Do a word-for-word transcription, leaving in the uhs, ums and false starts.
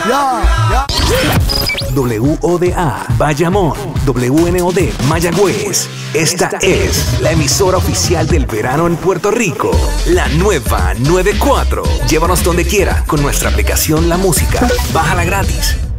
Ya, ya. W O D A, Bayamón, W N O D, Mayagüez. Esta es la emisora oficial del verano en Puerto Rico. La nueva noventa y cuatro. Llévanos donde quiera con nuestra aplicación La Música. Bájala gratis.